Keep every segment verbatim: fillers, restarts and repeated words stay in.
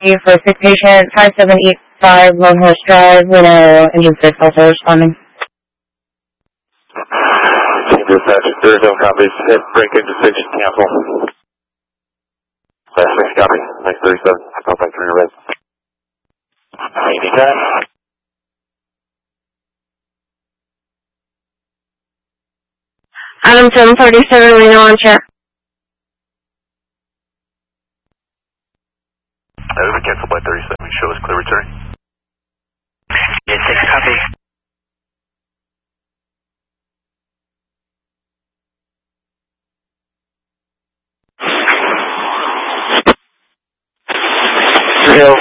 For sick patient, five seven eight five Lone Horse Drive, Reno, engine six, also responding. Dispatch, there is no copies. Hit break into six, cancel. Last six copy, next thirty-seven, call back through your red. Anytime. Adam seven forty-seven, Reno on check. That is a cancel by thirty-seven, show us clear return. Yes, six copy. Hill,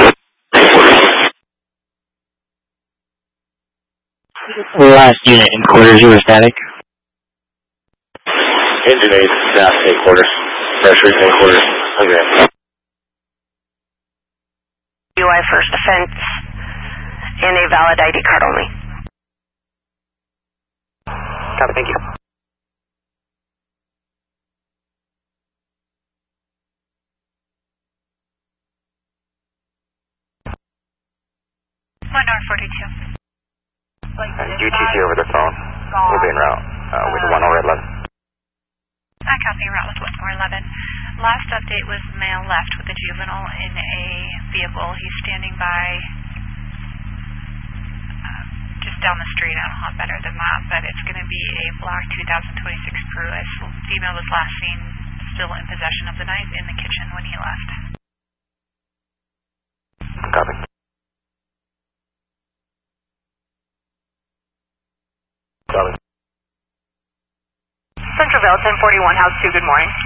Last unit in quarters, you were static. engine eight, staff eight quarters. Pressure eight quarters. Okay. U I first offense and a valid I D card only. Copy, thank you. one R forty-two. U T C over the phone. We'll be en route uh, with one O eleven. I copy route with one four eleven. Last update was male left with a juvenile in a vehicle. He's standing by uh, just down the street. I don't know how better than that, but it's going to be a black two thousand twenty-six Prius. Female was last seen still in possession of the knife in the kitchen when he left. Copy. Copy. Central Vale ten forty-one, house two, good morning.